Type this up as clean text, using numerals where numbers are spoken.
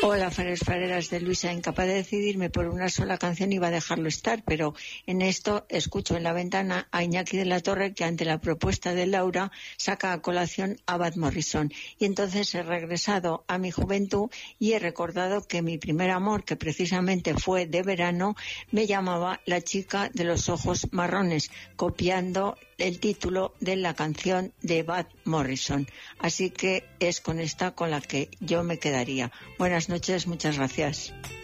Hola, fareras de Luisa. Incapaz de decidirme por una sola canción, iba a dejarlo estar, pero en esto escucho en la ventana a Iñaki de la Torre, que ante la propuesta de Laura saca a colación a Van Morrison. Y entonces he regresado a mi juventud y he recordado que mi primer amor, que precisamente fue de verano, me llamaba La chica de los ojos marrones, copiando el título de la canción de Van Morrison. Así que es con esta con la que yo me quedaría. Buenas noches, muchas gracias.